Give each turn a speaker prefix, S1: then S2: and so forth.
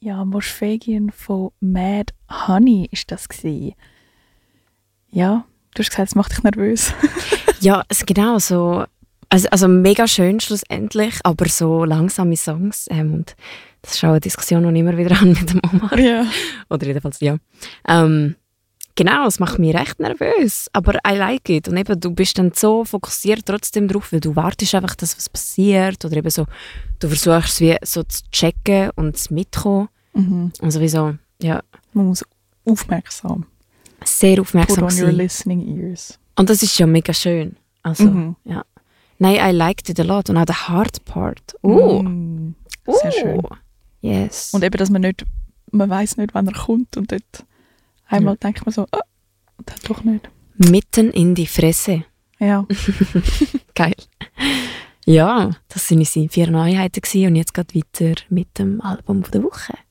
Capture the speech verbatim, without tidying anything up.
S1: Ja, Moschfegin von Mad Honey ist das gewesen. Ja, du hast gesagt, es macht dich nervös.
S2: Ja, es genau so. Also, also mega schön schlussendlich, aber so langsame Songs. Ähm, und das ist auch eine Diskussion, die ich immer wieder an mit dem Omar.
S1: Ja.
S2: Oder jedenfalls, ja. Ähm, genau, es macht mich recht nervös. Aber I like it. Und eben, du bist dann so fokussiert trotzdem drauf, weil du wartest einfach, dass was passiert. Oder eben so, du versuchst es wie so zu checken und zu mitkommen.
S1: Mhm.
S2: Und sowieso, ja.
S1: Man muss aufmerksam.
S2: Sehr aufmerksam
S1: Put on your
S2: sein.
S1: listening ears.
S2: Und das ist ja mega schön. Also,
S1: Mhm.
S2: ja. Nein, I liked it a lot. Und auch der Hard Part. Oh,
S1: Mm, sehr
S2: oh.
S1: schön.
S2: Yes.
S1: Und eben, dass man nicht, man weiss nicht, wann er kommt und dort einmal ja. denkt man so, ah, das doch nicht.
S2: Mitten in die Fresse.
S1: Ja.
S2: Geil. Ja, das waren unsere vier Neuheiten gewesen und jetzt geht weiter mit dem Album der Woche.